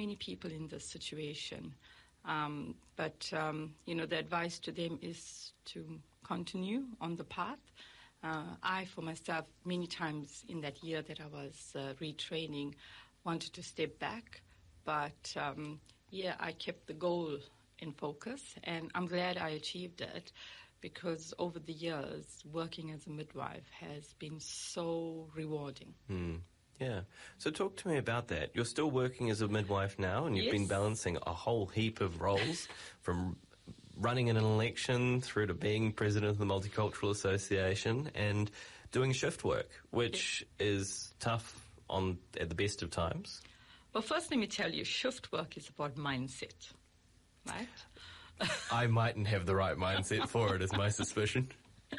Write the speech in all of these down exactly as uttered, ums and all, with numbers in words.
many people in this situation. Um, but, um, you know, the advice to them is to continue on the path. Uh, I, for myself, many times in that year that I was uh, retraining, wanted to step back. But, um, yeah, I kept the goal in focus, and I'm glad I achieved it, because over the years, working as a midwife has been so rewarding. Mm. Yeah. So talk to me about that. You're still working as a midwife now, and you've Yes. been balancing a whole heap of roles, from running an election through to being president of the Multicultural Association and doing shift work, which yes. is tough on at the best of times. Well, first let me tell you, shift work is about mindset, right? I mightn't have the right mindset for it, is my suspicion.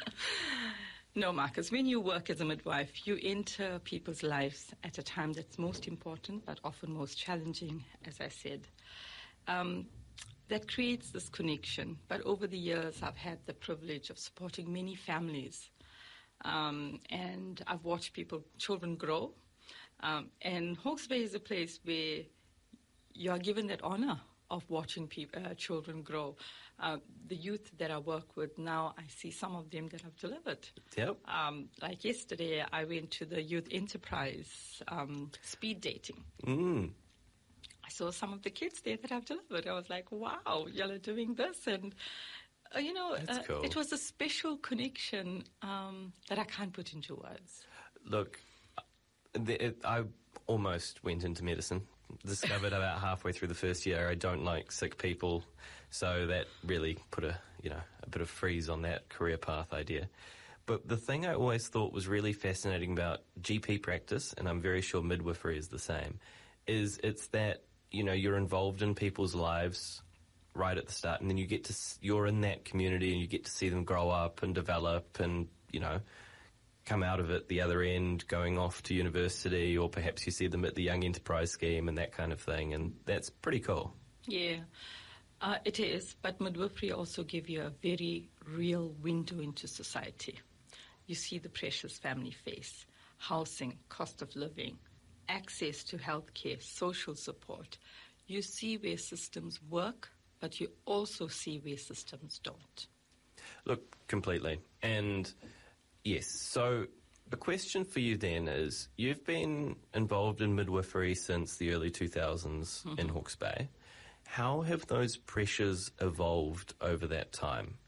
No, Marcus, when you work as a midwife, you enter people's lives at a time that's most important, but often most challenging, as I said. Um, that creates this connection. But over the years, I've had the privilege of supporting many families. Um, and I've watched people, children grow. Um, and Hawke's Bay is a place where you are given that honor of watching people, uh, children grow. Uh, the youth that I work with now, I see some of them that have delivered. Yep. Um, like yesterday, I went to the Youth Enterprise um, speed dating. Mm. I saw some of the kids there that have delivered. I was like, wow, y'all are doing this. And, uh, you know, uh, cool. It was a special connection um, that I can't put into words. Look, the, it, I almost went into medicine. Discovered about halfway through the first year I don't like sick people, so that really put a you know a bit of freeze on that career path idea. But the thing I always thought was really fascinating about G P practice, and I'm very sure midwifery is the same, is it's that you know you're involved in people's lives right at the start, and then you get to you're in that community and you get to see them grow up and develop and you know come out of it the other end, going off to university, or perhaps you see them at the Young Enterprise Scheme and that kind of thing, and that's pretty cool. Yeah, uh, it is, but midwifery also gives you a very real window into society. You see the precious family face, housing, cost of living, access to healthcare, social support. You see where systems work, but you also see where systems don't. Look, completely. And yes, so the question for you then is, you've been involved in midwifery since the early two thousands mm-hmm. in Hawke's Bay. How have those pressures evolved over that time?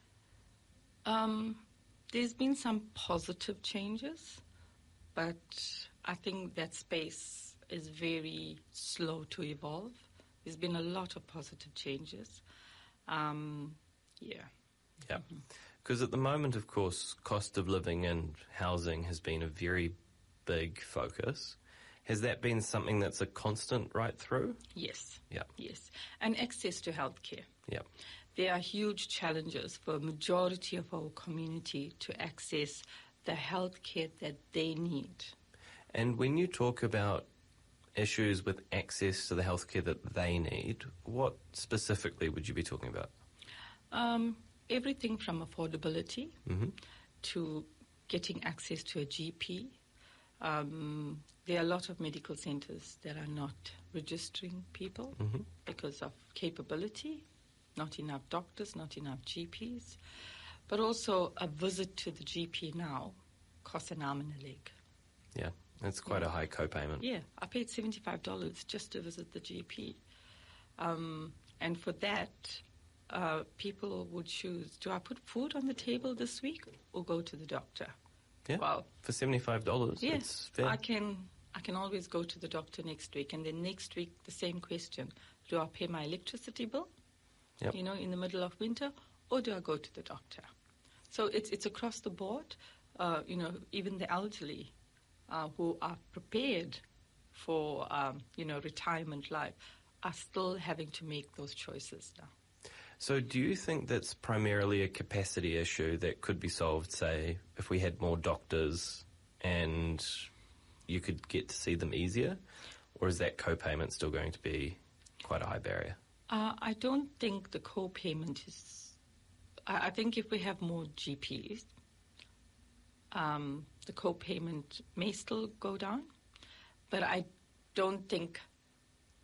Um, there's been some positive changes, but I think that space is very slow to evolve. There's been a lot of positive changes. Um, yeah. Yeah. Because at the moment, of course, cost of living and housing has been a very big focus. Has that been something that's a constant right through? Yes. Yeah. Yes. And access to healthcare. Yeah. There are huge challenges for a majority of our community to access the healthcare that they need. And when you talk about issues with access to the healthcare that they need, what specifically would you be talking about? Um, everything from affordability mm-hmm. to getting access to a G P. Um, there are a lot of medical centers that are not registering people mm-hmm. because of capability, not enough doctors, not enough G Ps. But also a visit to the G P now costs an arm and a leg. Yeah, that's quite yeah. a high copayment. Yeah, I paid seventy-five dollars just to visit the G P. Um, and for that, uh, people would choose, do I put food on the table this week or go to the doctor? Yeah, well, for seventy-five dollars, yeah, it's fair. I can, I can always go to the doctor next week, and then next week the same question. Do I pay my electricity bill, yep. you know, in the middle of winter, or do I go to the doctor? So it's it's across the board, uh, you know, even the elderly uh, who are prepared for, um, you know, retirement life are still having to make those choices now. So do you think that's primarily a capacity issue that could be solved, say, if we had more doctors and you could get to see them easier? Or is that co-payment still going to be quite a high barrier? Uh, I don't think the co-payment is... I, I think if we have more G Ps, um, the co-payment may still go down. But I don't think